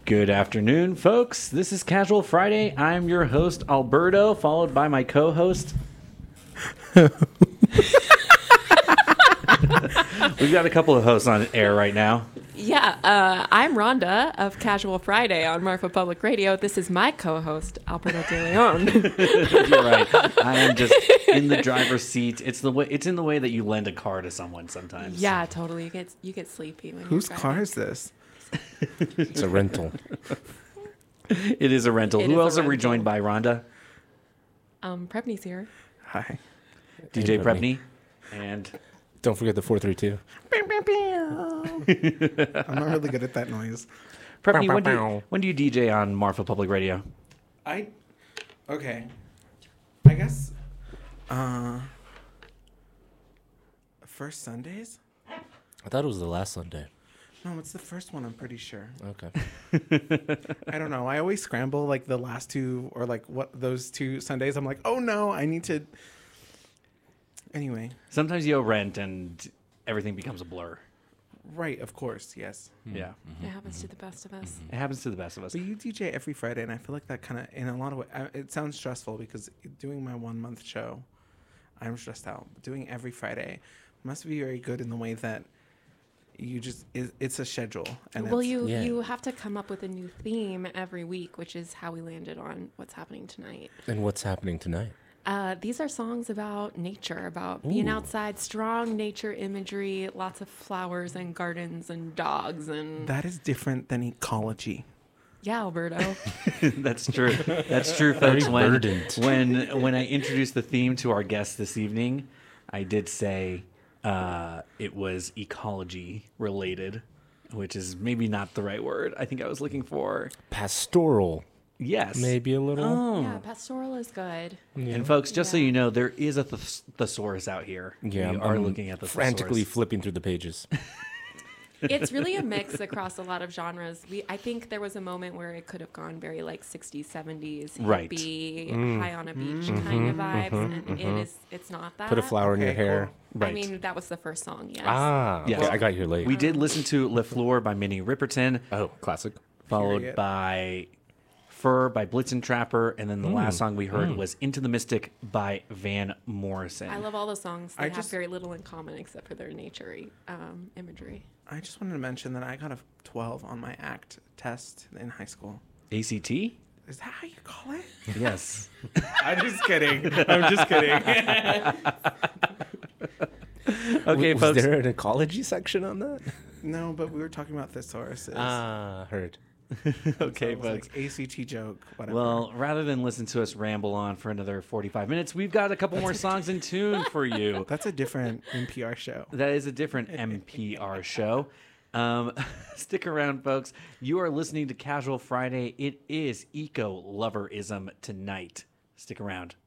Good afternoon, folks. This is Casual Friday. I'm your host, Alberto, followed by my co-host. We've got a couple of hosts on air right now. Yeah, I'm Rhonda of Casual Friday on Marfa Public Radio. This is my co-host, Alberto De Leon. You're right. I am just in the driver's seat. It's in the way that you lend a car to someone sometimes. Yeah, totally. You get sleepy when Whose you're car driving. is this? It's a rental. It is a rental. It Who is a else are we rental. joined by, Rhonda? Prepney's here. Hi. DJ Hey, Prepney. And Don't forget the 432. I'm not really good at that noise. Prepney, when do you DJ on Marfa Public Radio? Okay. I guess, first Sundays? I thought it was the last Sunday. No, it's the first one, I'm pretty sure. Okay. I don't know. I always scramble like the last two or like those two Sundays. I'm like, oh no, I need to. Anyway, Sometimes you rent and everything becomes a blur. right, of course, yes. Yeah. It happens to the best of us. It happens to the best of us. But you DJ every Friday, and I feel like that kind of, in a lot of ways, it sounds stressful because doing my 1 month show, I'm stressed out. But doing every Friday must be very good in the way that you just, it's a schedule. And Well, it's, you have to come up with a new theme every week, which is how we landed on what's happening tonight. And what's happening tonight? These are songs about nature, about being outside, strong nature imagery, lots of flowers and gardens and dogs and that is different than ecology. yeah, Alberto. That's true. That's true, folks. Very verdant. When I introduced the theme to our guest this evening, I did say it was ecology related, which is maybe not the right word. I think I was looking for Pastoral. yes, Maybe a little. Oh. Yeah, pastoral is good. And folks, just so Yeah. you know, there is a thesaurus out here. Yeah, we I'm are looking at the frantically thesaurus. flipping through the pages. It's really a mix across a lot of genres. I think there was a moment where it could have gone very like 60s, 70s, Right. hippie, high on a beach kind of vibes, and it's not that. Put a flower in your Okay, hair. cool. Right. I mean, that was the first song, yes. Ah, Yes. okay, I got here late. We did listen to Le Fleur by Minnie Riperton, Oh, classic. followed Period. by Fur by Blitzen Trapper, and then the last song we heard was Into the Mystic by Van Morrison. I love all the songs. They I have just- very little in common except for their nature imagery. I just wanted to mention that I got a 12 on my ACT test in high school. ACT? Is that how you call it? Yes. I'm just kidding. I'm just kidding. Okay, Was folks. there an ecology section on that? No, but we were talking about thesauruses. Heard. Okay, It was folks. like ACT joke, whatever. Well, rather than listen to us ramble on for another 45 minutes, we've got a couple more songs in tune for you. That's a different NPR show. That is a different NPR show. Stick around, folks. You are listening to Casual Friday. It is Eco Loverism tonight. Stick around.